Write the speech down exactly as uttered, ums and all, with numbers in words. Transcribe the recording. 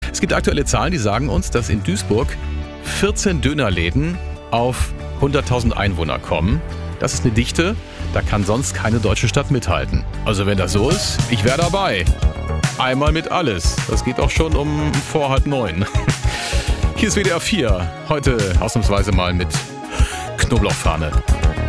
Es gibt aktuelle Zahlen, die sagen uns, dass in Duisburg vierzehn Dönerläden auf hunderttausend Einwohner kommen. Das ist eine Dichte, da kann sonst keine deutsche Stadt mithalten. Also wenn das so ist, ich wäre dabei. Einmal mit alles. Das geht auch schon um vor halb neun. Hier ist W D R vier. Heute ausnahmsweise mal mit Knoblauchfahne.